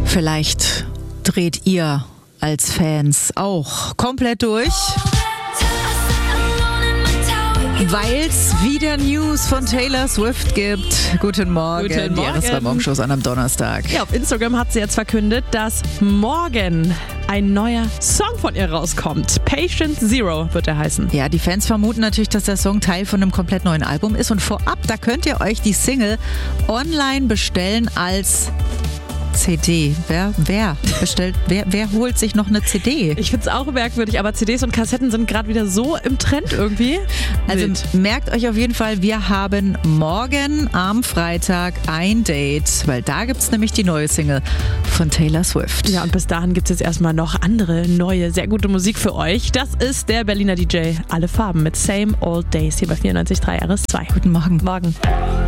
Vielleicht dreht ihr als Fans auch komplett durch, weil es wieder News von Taylor Swift gibt. Guten Morgen. Guten Morgen. Die RS2 Morgenshow an einem Donnerstag. Ja, auf Instagram hat sie jetzt verkündet, dass morgen ein neuer Song von ihr rauskommt. Patient Zero wird er heißen. Ja, die Fans vermuten natürlich, dass der Song Teil von einem komplett neuen Album ist. Und vorab, da könnt ihr euch die Single online bestellen als CD. Wer bestellt? Wer holt sich noch eine CD? Ich finde es auch merkwürdig, aber CDs und Kassetten sind gerade wieder so im Trend irgendwie. Also Wild. merkt euch auf jeden Fall, wir haben morgen am Freitag ein Date, weil da gibt es nämlich die neue Single von Taylor Swift. Ja, und bis dahin gibt es jetzt erstmal noch andere, neue, sehr gute Musik für euch. Das ist der Berliner DJ Alle Farben mit Same Old Days hier bei 94.3 RS2. Guten Morgen. Morgen.